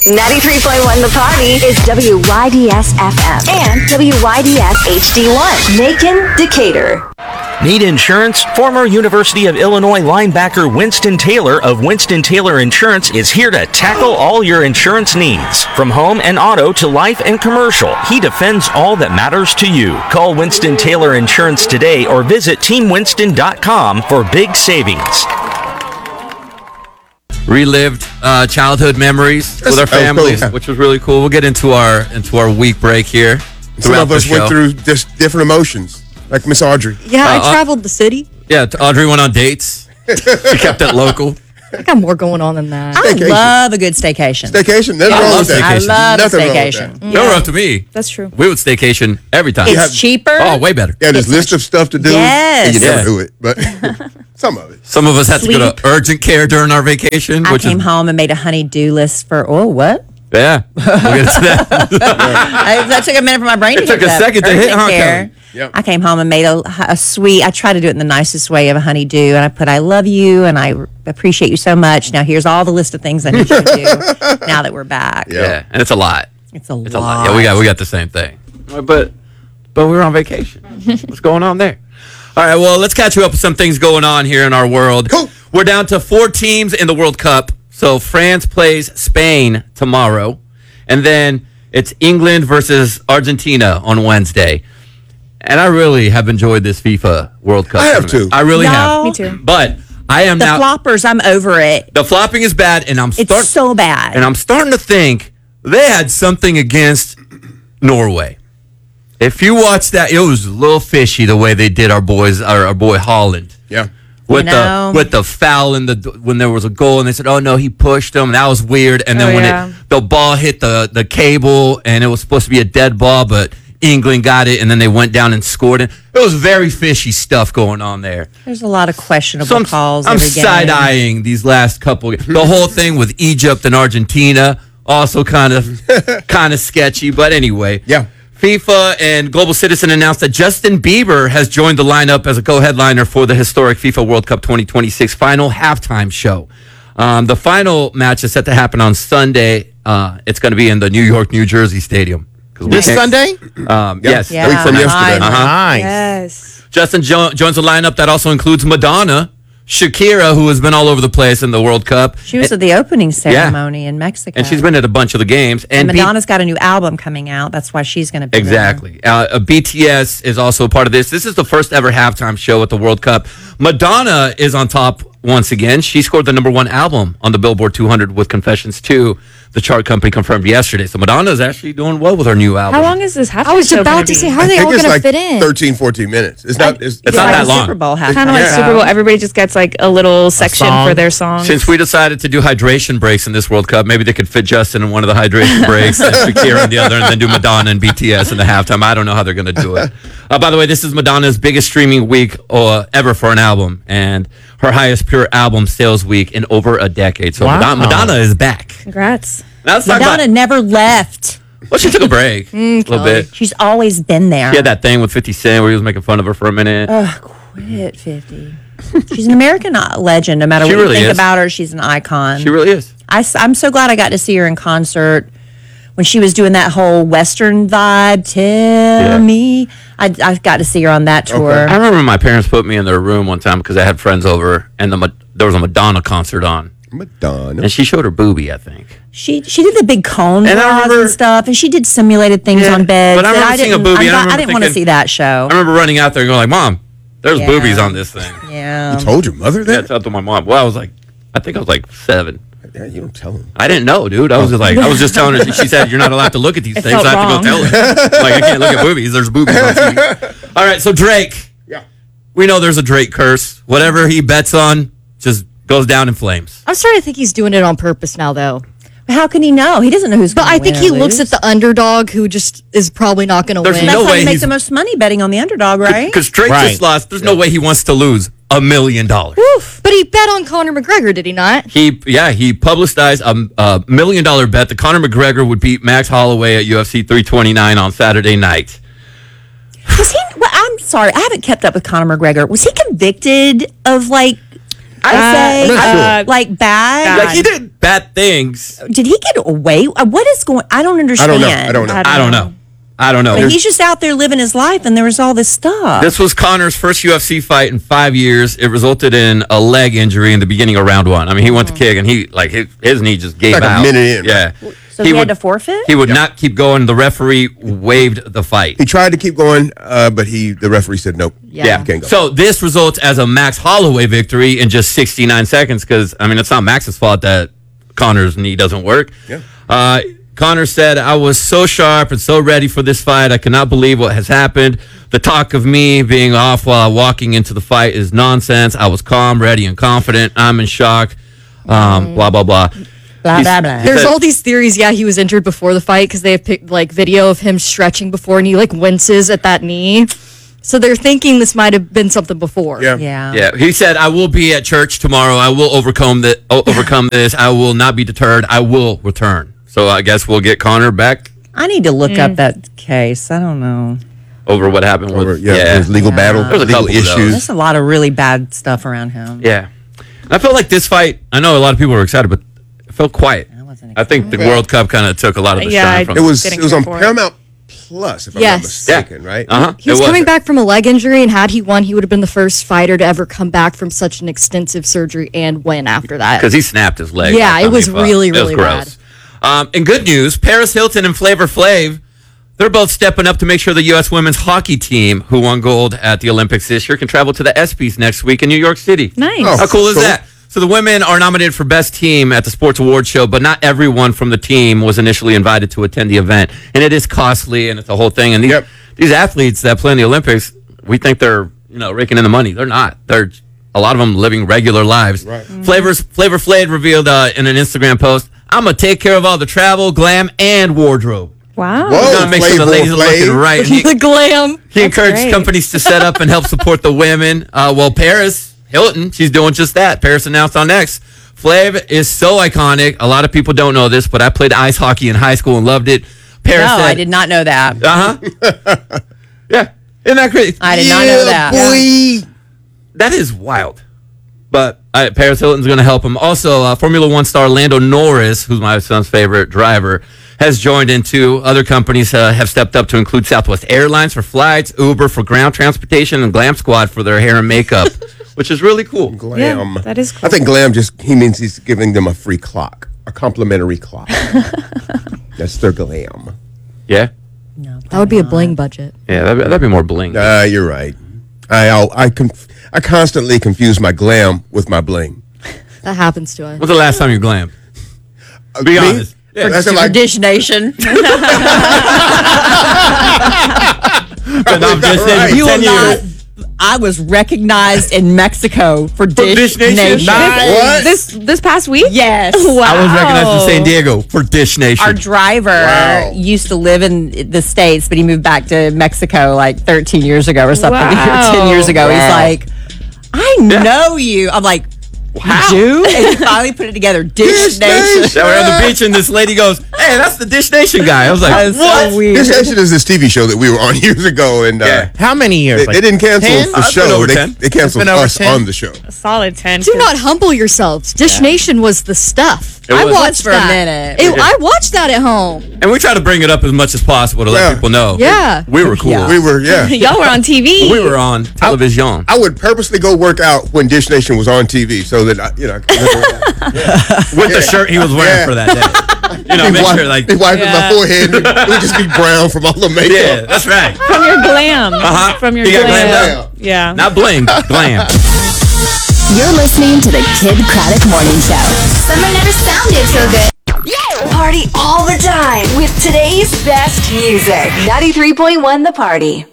93.1 The Party is WYDS FM and WYDS HD1. Macon, Decatur. Need insurance? Former University of Illinois linebacker Winston Taylor of Winston Taylor Insurance is here to tackle all your insurance needs. From home and auto to life and commercial, he defends all that matters to you. Call Winston Taylor Insurance today or visit teamwinston.com for big savings. Relived childhood memories with our families, cool. which was really cool. We'll get into our week break here. Some of us went through just different emotions, like Miss Audrey. Yeah, I traveled the city. Yeah, Audrey went on dates. She kept it local. I got more going on than that. I love a good staycation. Staycation? Nothing wrong with that. I love Nothing a wrong with staycation. that. No, up to me. That's true. We would staycation every time. It's cheaper. Oh, way better. Yeah, there's list of stuff to do. Yes. And you never Yeah. do it, but some of it. Some of us had to go Sleep. to urgent care during our vacation. I which came is, home and made a honey-do list for, what? Yeah. We'll get into that. That took a minute for my brain to It took get a that. second to hit, Urgent huh, care. Kelly? Yep. I came home and made a sweet, I try to do it in the nicest way of a honey-do, and I put, I love you, and I appreciate you so much. Now here's all the list of things I need you to do now that we're back. Yeah, and it's a lot. It's a lot. It's a lot. Yeah, we got the same thing. But we were on vacation. What's going on there? All right, well, let's catch you up with some things going on here in our world. Cool. We're down to 4 teams in the World Cup. So France plays Spain tomorrow, and then it's England versus Argentina on Wednesday. And I really have enjoyed this FIFA World Cup. I have tournament. too. I really No. have. Me too. But I am The now. floppers, I'm over it. The flopping is bad, and It's so bad. and I'm starting to think they had something against Norway. If you watch that, it was a little fishy the way they did our boy Holland. Yeah. With know. the foul and when there was a goal and they said, oh no, he pushed him, and that was weird. And then when the ball hit the cable and it was supposed to be a dead ball, but England got it, and then they went down and scored it. It was very fishy stuff going on there. There's a lot of questionable So calls I'm every game. side-eyeing these last couple. The whole thing with Egypt and Argentina also kind of sketchy. But anyway, Yeah. FIFA and Global Citizen announced that Justin Bieber has joined the lineup as a co-headliner for the historic FIFA World Cup 2026 final halftime show. The final match is set to happen on Sunday. It's going to be in the New York, New Jersey stadium. This Sunday? Yes. Yeah. A week from Nice. yesterday. Nice. Yes. Justin joins the lineup. That also includes Madonna, Shakira, who has been all over the place in the World Cup. She was at the opening ceremony in Mexico. And she's been at a bunch of the games. And Madonna's got a new album coming out. That's why she's going to be Exactly. BTS is also a part of this. This is the first ever halftime show at the World Cup. Madonna is on top once again. She scored the #1 album on the Billboard 200 with Confessions 2. The chart company confirmed yesterday. So Madonna is actually doing well with her new album. How long is this halftime I was show about gonna to be? say, how are I they think all it's going to like fit in? 13, 14 minutes. It's not It's not that long. Super Bowl halftime. Kind of like Yeah. Super Bowl. Everybody just gets like a little section song. for their songs. Since we decided to do hydration breaks in this World Cup, maybe they could fit Justin in one of the hydration breaks and Shakira in the other, and then do Madonna and BTS in the halftime. I don't know how they're going to do it. By the way, this is Madonna's biggest streaming week ever for an album, and her highest pure album sales week in over a decade. So Wow. Madonna is back. Congrats. Now let's talk Madonna about, never left. well, she took a break a little bit. She's always been there. She had that thing with 50 Cent where he was making fun of her for a minute. Quit 50. She's an American legend. No matter She what really you think is. about her, she's an icon. She really is. I'm so glad I got to see her in concert when she was doing that whole Western vibe. Tell me. I got to see her on that tour. I remember my parents put me in their room one time because I had friends over, and there was a Madonna concert on. Madonna. And she showed her boobie, I think. She did the big cone And I bras remember- and stuff, and she did simulated things Yeah, on beds. but I remember that seeing a didn't- boobie, and I I remember didn't want to thinking- see that show. I remember running out there and going like, Mom, there's Yeah. boobies on this thing. Yeah. Told your mother Yeah, I that? told my mom. Well, I think I was like 7. Yeah, you don't tell him. I didn't know, dude. I was just telling her. She said, "You're not allowed to look at these things." felt I have wrong. to go tell her. Like, I can't look at boobies. There's boobies on TV. All right, so Drake. Yeah. We know there's a Drake curse. Whatever he bets on just goes down in flames. I'm starting to think he's doing it on purpose now, though. How can he know? He doesn't know who's But going to I think win he or looks lose. at the underdog who just is probably not going to There's win. no That's how way you make he's- the most money betting on the underdog, right? Because Drake Right. just lost. There's no way he wants to lose $1 million. Oof. But he bet on Conor McGregor, did he not? He publicized a $1 million bet that Conor McGregor would beat Max Holloway at UFC 329 on Saturday night. Was he? Well, I'm sorry, I haven't kept up with Conor McGregor. Was he convicted of like I say, not sure. like bad. Like he did bad things. Did he get away? What is going? I don't understand. I don't know. I don't know. But he's just out there living his life, and there was all this stuff. This was Conor's first UFC fight in 5 years. It resulted in a leg injury in the beginning of round 1. I mean, he went to kick, and his knee just gave Like a out. minute in. Yeah. So he had to forfeit? He would not keep going. The referee waived the fight. He tried to keep going, but the referee said nope. Yeah. You can't go. So this results as a Max Holloway victory in just 69 seconds because, I mean, it's not Max's fault that Conor's knee doesn't work. Yeah. Conor said, I was so sharp and so ready for this fight. I cannot believe what has happened. The talk of me being off while walking into the fight is nonsense. I was calm, ready, and confident. I'm in shock. Blah, blah, blah. Blah, blah, blah. There's all these theories. Yeah, he was injured before the fight because they have picked video of him stretching before, and he winces at that knee. So they're thinking this might have been something before. Yeah. Yeah, he said, I will be at church tomorrow. I will overcome this. I will not be deterred. I will return. So I guess we'll get Conor back I need to look up that case. I don't know. over what happened with There's legal battle, There's a legal couple of those. issues. There's a lot of really bad stuff around him. Yeah. I felt like this fight, I know a lot of people were excited, but it felt quiet. I think the World Cup kind of took a lot of the shine from It was Didn't on care for it. Paramount Plus, if I'm not mistaken, right? Uh-huh. He was coming back from a leg injury, and had he won, he would have been the first fighter to ever come back from such an extensive surgery and win after that. Because he snapped his leg. Yeah, last time it was he fought. really, It was really gross. In good news, Paris Hilton and Flavor Flav, they're both stepping up to make sure the U.S. women's hockey team, who won gold at the Olympics this year, can travel to the ESPYs next week in New York City. Nice. Oh. How cool is Cool. that? So the women are nominated for Best Team at the Sports Awards show, but not everyone from the team was initially invited to attend the event. And it is costly, and it's a whole thing. And these athletes that play in the Olympics, we think they're raking in the money. They're not. They're a lot of them living regular lives. Right. Flavor Flav revealed in an Instagram post, I'm going to take care of all the travel, glam, and wardrobe. Wow. Whoa. We're going to make sure the Flavor ladies are looking Flav. right. And The glam. he encouraged great. companies to set up and help support the women. Well, Paris Hilton, she's doing just that. Paris announced on X. Flav is so iconic. A lot of people don't know this, but I played ice hockey in high school and loved it. Paris No, said, I did not know that. Yeah. Isn't that crazy? I did not know that. Boy. That is wild. But Paris Hilton's going to help him. Also, Formula One star Lando Norris, who's my son's favorite driver, has joined in too. Other companies have stepped up to include Southwest Airlines for flights, Uber for ground transportation, and Glam Squad for their hair and makeup, which is really cool. Glam. Yeah, that is cool. I think glam he means he's giving them a free clock, a complimentary clock. That's their glam. Yeah? That would be a bling budget. Yeah, that'd be more bling. You're right. I constantly confuse my glam with my bling. That happens to us. When's the last time you glammed? Be Me? honest. Yeah. That's For like Dish Nation. But I'm just saying, Right. You will 10 not. years. I was recognized in Mexico for Dish, Dish Nation? Nation. What? This past week? Yes. Wow. I was recognized in San Diego for Dish Nation. Our driver Wow. used to live in the States, but he moved back to Mexico like 13 years ago or something. Wow. 10 years ago. Wow. He's like, I know you. I'm like, Wow. you? And he finally put it together. Dish Dish Nation. Nation. So we're on the beach and this lady goes, hey, that's the Dish Nation guy. I was like, That was what? so weird. Dish Nation is this TV show that we were on years ago, and Yeah. How many years? they didn't cancel 10? the It's been show. over They 10. canceled been over us 10. on the show. A solid 10. Do not humble yourselves. Dish Nation was the stuff. It I was. watched For a that. minute. I watched that at home. And we try to bring it up as much as possible to Yeah. let people know. Yeah. We were cool. Yeah. We were, Y'all were on TV. We were on television. I would purposely go work out when Dish Nation was on TV so that I With the shirt he was wearing Yeah. for that day. Make sure like, they wiping my Yeah. forehead. It would just be brown from all the makeup. yeah, that's right. From your glam. Uh-huh. From your You got glam. glammed up? Yeah. Not bling, glam. You're listening to the Kid Craddock Morning Show. Summer never sounded so good. Party all the time with today's best music. 93.1 The Party.